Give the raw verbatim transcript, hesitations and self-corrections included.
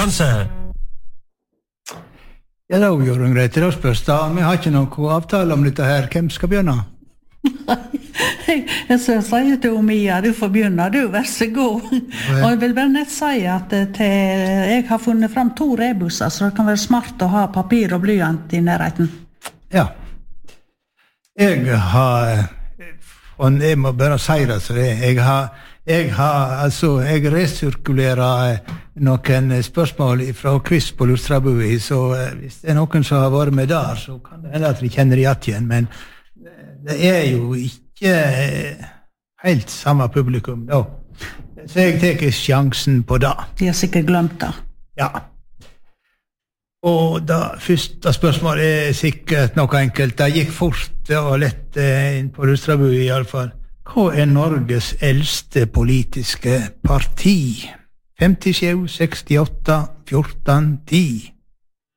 sjanse. Ja, da gjør hun greit. Da spørs da. Vi har ikke noen avtale om dette her. Hvem skal begynne? Jeg skal si til Mia, du får begynne, du, vær så god. Og jeg vil bare nett si at til, jeg har funnet frem to rebusser, så det kan være smart å ha papir og blyant i nærheten. Ja. Jeg har, og jeg må bare si det, så det, jeg har, jeg har, altså, jeg resirkulerer noen spørsmål fra quiz på Lustrabui, så hvis det er noen som har vært med der, så kan det hende at de kjenner det igjen, men det er jo ikke helt samme publikum da. Så jeg teker sjansen på det. De har sikkert glemt det. Ja. Og da første spørsmålet er sikkert noe enkelt. Det gikk fort og lett inn på Lustrabui i alle fall. Hva er Norges eldste politiske parti? femtisju, sekstiåtte, fjorten, ti